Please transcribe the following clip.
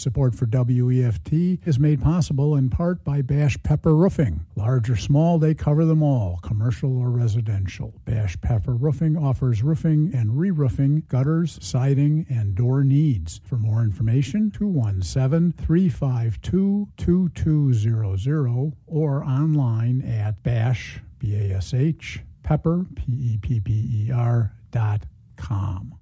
Support for WEFT is made possible in part by Bash Pepper Roofing. Large or small, they cover them all, commercial or residential. Bash Pepper Roofing offers roofing and re-roofing, gutters, siding, and door needs. For more information, 217-352-2200 or online at Bash, B-A-S-H, Pepper, P-E-P-P-E-R.com.